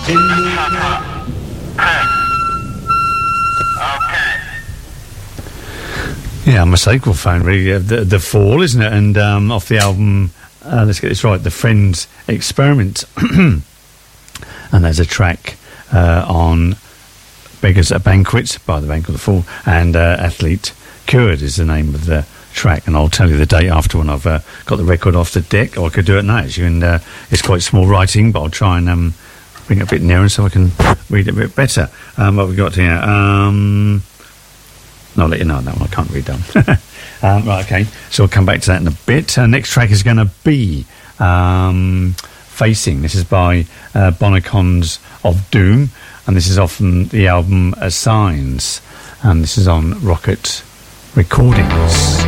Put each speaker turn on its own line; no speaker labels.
Yeah, unmistakable phone, really. The Fall, isn't it? And off the album, let's get this right, The Friends Experiment. And there's a track on Beggars at a Banquet by the Bank of the Fall, and Athlete Cured is the name of the track. And I'll tell you the date after when I've got the record off the deck, or I could do it now, actually. And it's quite small writing, but I'll try and bring it a bit nearer so I can read it a bit better. What we got here? I'll let you know on that one. I can't read that. Right, okay. So we'll come back to that in a bit. Next track is going to be Facing. This is by Bonacons of Doom, and this is off the album Signs, and this is on Rocket Recordings.